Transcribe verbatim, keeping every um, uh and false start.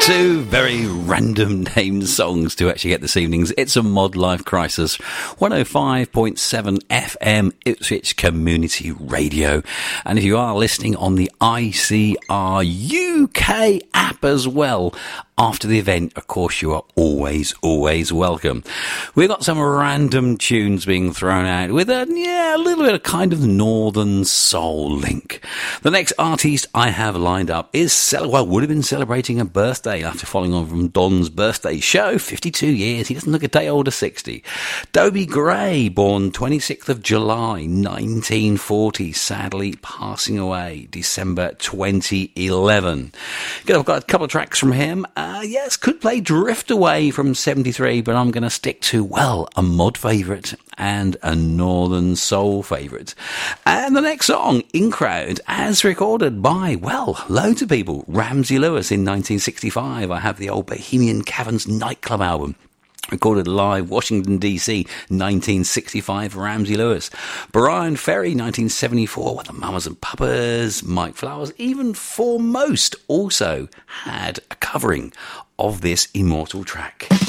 Two very random named songs to actually get this evening's It's a Mod Life Crisis. one oh five point seven F M Ipswich Community Radio. And if you are listening on the I C R U K app as well, after the event, of course, you are always, always welcome. We've got some random tunes being thrown out with a, yeah, a little bit of kind of northern soul link. The next artist I have lined up is, well, would have been celebrating a birthday after following on from Don's birthday show, fifty-two years. He doesn't look a day older, sixty. Dobie Gray, born twenty-sixth of July, nineteen forty, sadly passing away December twenty eleven. Good, I've got a couple of tracks from him. Uh, yes, could play Drift Away from seventy-three, but I'm going to stick to, well, a mod favourite and a northern soul favourite. And the next song, In Crowd, as recorded by, well, loads of people. Ramsey Lewis in nineteen sixty-five. I have the old Bohemian Caverns nightclub album. Recorded live, Washington, D C, nineteen sixty-five, Ramsey Lewis. Brian Ferry, nineteen seventy-four, with the Mamas and Papas. Mike Flowers, even Foremost, also had a covering of this immortal track.